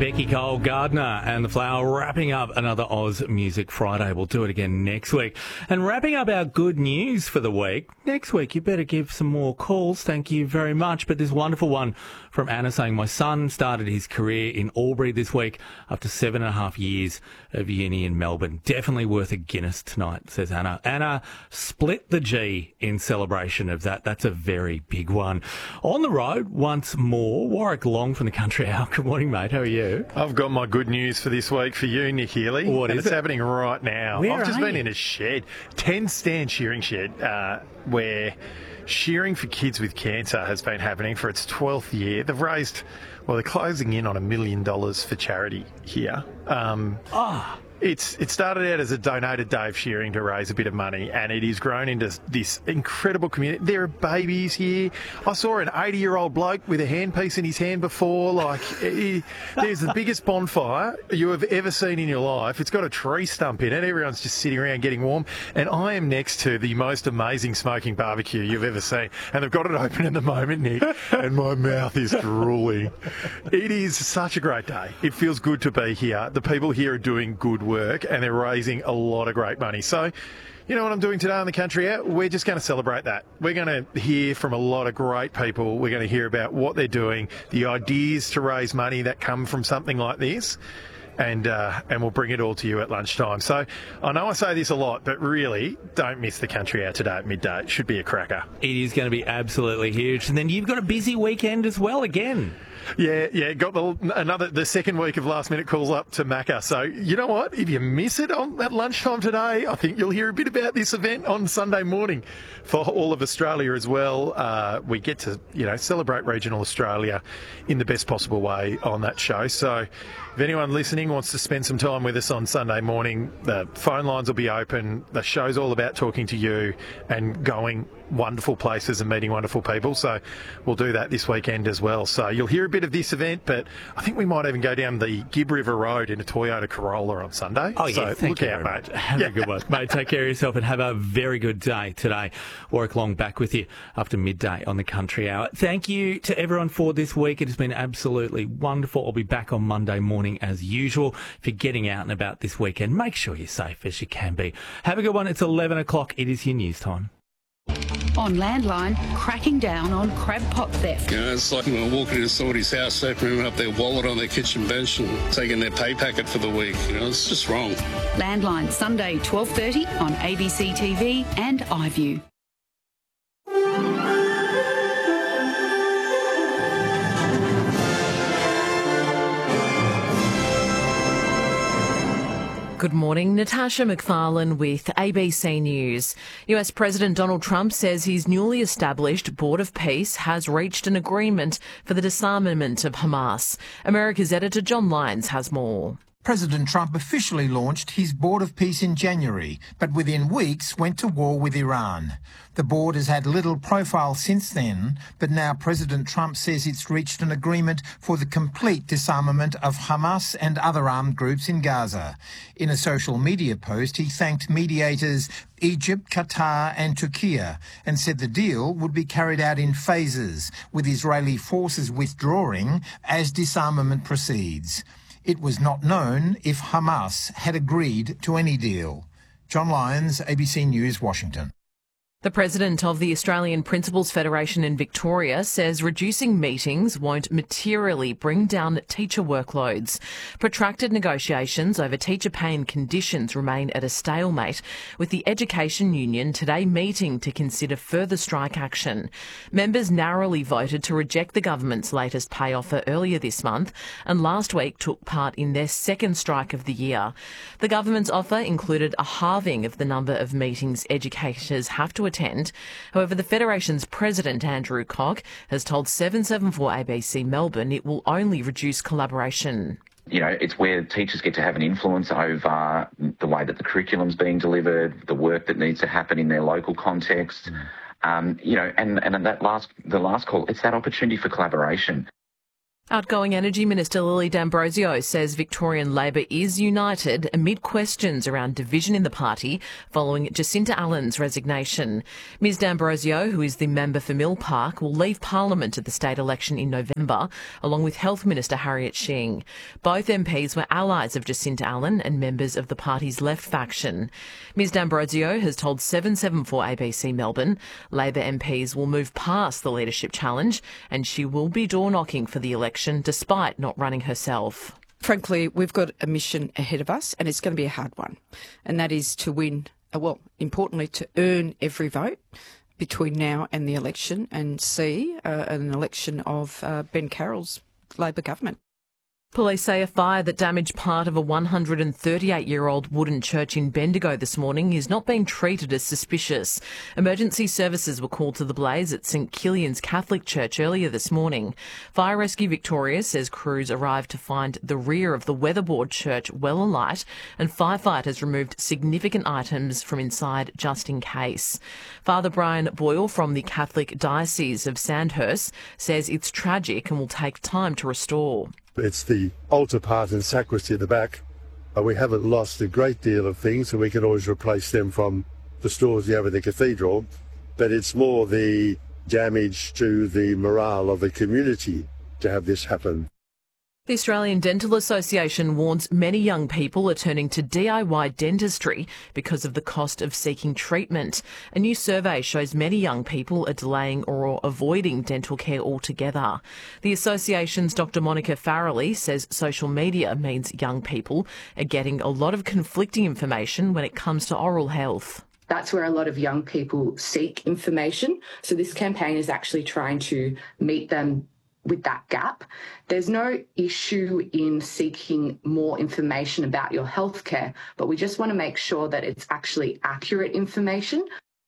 Becky Cole Gardner and The Flower wrapping up another Oz Music Friday. We'll do it again next week. And wrapping up our good news for the week. Next week, you better give some more calls. Thank you very much. But this wonderful one from Anna saying, my son started his career in Albury this week after 7.5 years of uni in Melbourne. Definitely worth a Guinness tonight, says Anna. Anna, split the G in celebration of that. That's a very big one. On the road, once more, Warwick Long from the Country Hour. Good morning, mate. How are you? I've got my good news for this week for you, Nick Healy. What is it? It's happening right now. Where I've just are been you? in a shed, 10-stand shearing shed, where shearing for kids with cancer has been happening for its 12th year. They've raised, well, they're closing in on $1 million for charity here. It started out as a donated day of shearing to raise a bit of money, and it has grown into this incredible community. There are babies here. I saw an 80-year-old bloke with a handpiece in his hand before. There's the biggest bonfire you have ever seen in your life. It's got a tree stump in it. Everyone's just sitting around getting warm, and I am next to the most amazing smoking barbecue you've ever seen. And they've got it open at the moment, Nick, and my mouth is drooling. It is such a great day. It feels good to be here. The people here are doing good work, and they're raising a lot of great money. So, you know what I'm doing today on the Country Out? We're just going to celebrate that. We're going to hear from a lot of great people. We're going to hear about what they're doing, the ideas to raise money that come from something like this. And we'll bring it all to you at lunchtime. So I know I say this a lot, but really, don't miss the Country Hour today at midday. It should be a cracker. It is going to be absolutely huge. And then you've got a busy weekend as well again. Yeah, got the second week of last minute calls up to Macca. So you know what? If you miss it at lunchtime today, I think you'll hear a bit about this event on Sunday morning for all of Australia as well. We get to celebrate regional Australia in the best possible way on that show. So if anyone listening wants to spend some time with us on Sunday morning, the phone lines will be open. The show's all about talking to you and going wonderful places and meeting wonderful people. So we'll do that this weekend as well. So you'll hear a bit of this event, but I think we might even go down the Gibb River Road in a Toyota Corolla on Sunday. Oh, yeah. So Thank you very much. Have a good one. Mate, take care of yourself and have a very good day today. Warwick Long back with you after midday on the Country Hour. Thank you to everyone for this week. It has been absolutely wonderful. I'll be back on Monday morning as usual. If you're getting out and about this weekend, make sure you're safe as you can be. Have a good one. It's 11 o'clock. It is your news time. On Landline, cracking down on crab pot theft. It's like when we're walking into somebody's house, opening up their wallet on their kitchen bench and taking their pay packet for the week. It's just wrong. Landline, Sunday, 12:30 on ABC TV and iView. Good morning, Natasha McFarlane with ABC News. US President Donald Trump says his newly established Board of Peace has reached an agreement for the disarmament of Hamas. America's editor John Lyons has more. President Trump officially launched his Board of Peace in January, but within weeks went to war with Iran. The board has had little profile since then, but now President Trump says it's reached an agreement for the complete disarmament of Hamas and other armed groups in Gaza. In a social media post, he thanked mediators Egypt, Qatar and Turkey and said the deal would be carried out in phases, with Israeli forces withdrawing as disarmament proceeds. It was not known if Hamas had agreed to any deal. John Lyons, ABC News, Washington. The president of the Australian Principals Federation in Victoria says reducing meetings won't materially bring down teacher workloads. Protracted negotiations over teacher pay and conditions remain at a stalemate, with the Education Union today meeting to consider further strike action. Members narrowly voted to reject the government's latest pay offer earlier this month and last week took part in their second strike of the year. The government's offer included a halving of the number of meetings educators have to attend. However, the Federation's president, Andrew Cock, has told 774 ABC Melbourne it will only reduce collaboration. It's where teachers get to have an influence over the way that the curriculum's being delivered, the work that needs to happen in their local context. And the last call, it's that opportunity for collaboration. Outgoing Energy Minister Lily D'Ambrosio says Victorian Labor is united amid questions around division in the party following Jacinta Allen's resignation. Ms D'Ambrosio, who is the member for Mill Park, will leave Parliament at the state election in November, along with Health Minister Harriet Shing. Both MPs were allies of Jacinta Allen and members of the party's left faction. Ms D'Ambrosio has told 774 ABC Melbourne Labor MPs will move past the leadership challenge and she will be door-knocking for the election despite not running herself. Frankly, we've got a mission ahead of us and it's going to be a hard one. And that is to win, importantly, to earn every vote between now and the election and see an election of Ben Carroll's Labor government. Police say a fire that damaged part of a 138-year-old wooden church in Bendigo this morning is not being treated as suspicious. Emergency services were called to the blaze at St Killian's Catholic Church earlier this morning. Fire Rescue Victoria says crews arrived to find the rear of the weatherboard church well alight and firefighters removed significant items from inside just in case. Father Brian Boyle from the Catholic Diocese of Sandhurst says it's tragic and will take time to restore. It's the altar part and sacristy at the back. We haven't lost a great deal of things, so we can always replace them from the stores we have at the cathedral. But it's more the damage to the morale of the community to have this happen. The Australian Dental Association warns many young people are turning to DIY dentistry because of the cost of seeking treatment. A new survey shows many young people are delaying or avoiding dental care altogether. The association's Dr Monica Farrelly says social media means young people are getting a lot of conflicting information when it comes to oral health. That's where a lot of young people seek information. So this campaign is actually trying to meet them with that gap. There's no issue in seeking more information about your healthcare, but we just want to make sure that it's actually accurate information.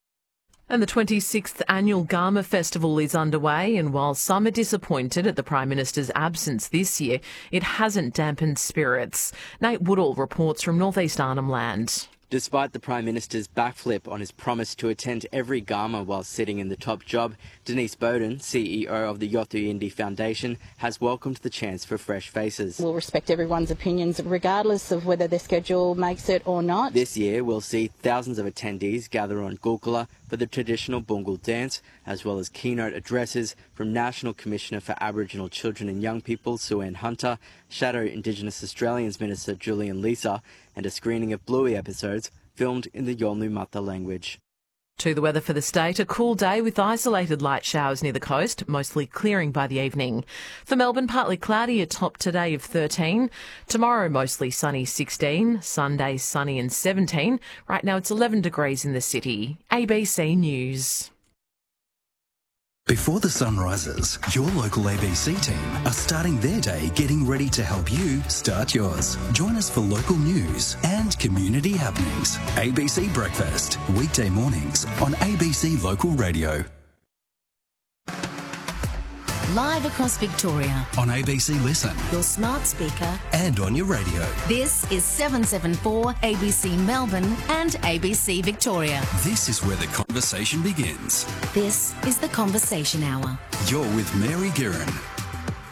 And the 26th annual Garma Festival is underway, and while some are disappointed at the Prime Minister's absence this year, it hasn't dampened spirits. Nate Woodall reports from North East Arnhem Land. Despite the Prime Minister's backflip on his promise to attend every Garma while sitting in the top job, Denise Bowden, CEO of the Yothu Yindi Foundation, has welcomed the chance for fresh faces. We'll respect everyone's opinions regardless of whether their schedule makes it or not. This year we'll see thousands of attendees gather on Gulkula for the traditional Bungal dance, as well as keynote addresses from National Commissioner for Aboriginal Children and Young People, Sue-Ann Hunter, Shadow Indigenous Australians Minister Julian Leeser, and a screening of Bluey episodes filmed in the Yolngu Matha language. To the weather for the state, a cool day with isolated light showers near the coast, mostly clearing by the evening. For Melbourne, partly cloudy, a top today of 13. Tomorrow, mostly sunny, 16. Sunday, sunny and 17. Right now, it's 11 degrees in the city. ABC News. Before the sun rises, your local ABC team are starting their day getting ready to help you start yours. Join us for local news and community happenings. ABC Breakfast, weekday mornings on ABC Local Radio. Live across Victoria. On ABC Listen. Your smart speaker. And on your radio. This is 774 ABC Melbourne and ABC Victoria. This is where the conversation begins. This is the Conversation Hour. You're with Mary Guerin.